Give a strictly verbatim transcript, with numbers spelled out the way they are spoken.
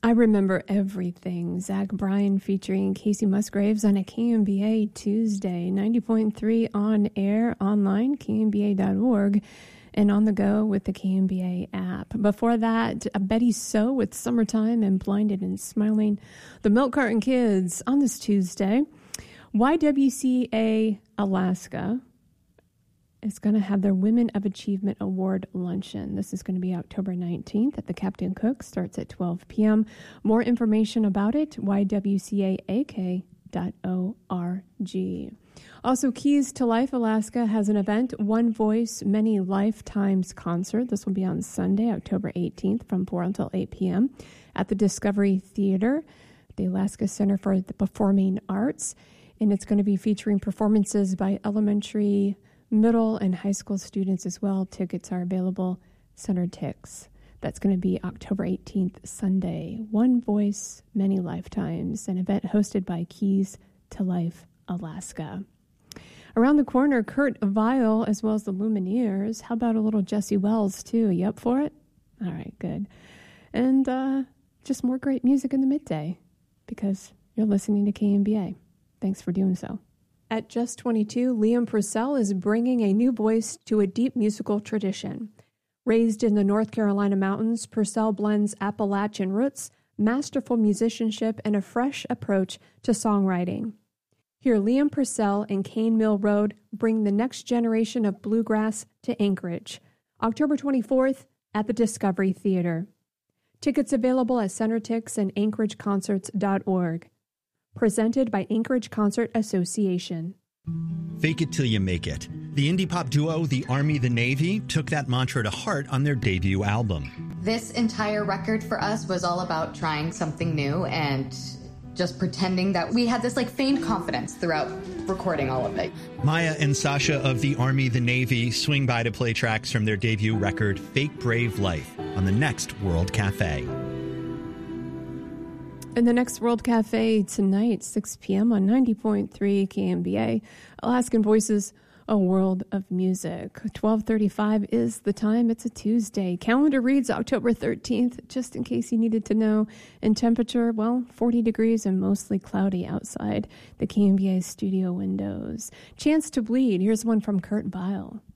I Remember Everything, Zach Bryan featuring Casey Musgraves on a K M B A Tuesday, ninety point three on air, online, K M B A dot org, and on the go with the K M B A app. Before that, Betty So with Summertime and Blinded and Smiling. The Milk Carton Kids on this Tuesday. Y W C A Alaska is going to have their Women of Achievement Award luncheon. This is going to be October nineteenth at the Captain Cook. Starts at twelve p.m. More information about it, y w c a a k dot org. Also, Keys to Life Alaska has an event, One Voice, Many Lifetimes concert. This will be on Sunday, October eighteenth from four until eight p.m. at the Discovery Theater, the Alaska Center for the Performing Arts. And it's going to be featuring performances by elementary, middle, and high school students as well. Tickets are available, Center Tix. That's going to be October eighteenth, Sunday. One Voice, Many Lifetimes, an event hosted by Keys to Life Alaska. Around the corner, Kurt Vile, as well as the Lumineers. How about a little Jesse Wells, too? You up for it? All right, good. And uh, just more great music in the midday, because you're listening to K M B A. Thanks for doing so. At just twenty-two, Liam Purcell is bringing a new voice to a deep musical tradition. Raised in the North Carolina mountains, Purcell blends Appalachian roots, masterful musicianship, and a fresh approach to songwriting. Hear Liam Purcell and Cane Mill Road bring the next generation of bluegrass to Anchorage. October twenty-fourth at the Discovery Theater. Tickets available at CenterTix and Anchorage Concerts dot org. Presented by Anchorage Concert Association. Fake it till you make it. The indie pop duo, The Army, The Navy, took that mantra to heart on their debut album. This entire record for us was all about trying something new and just pretending that we had this like feigned confidence throughout recording all of it. Maya and Sasha of The Army, The Navy swing by to play tracks from their debut record, Fake Brave Life, on the next World Cafe. In the next World Cafe tonight, six p.m. on ninety point three K M B A, Alaskan Voices, a world of music. twelve thirty-five is the time. It's a Tuesday. Calendar reads October thirteenth, just in case you needed to know. And temperature, well, forty degrees and mostly cloudy outside the K M B A studio windows. Chance to Bleed. Here's one from Kurt Vile.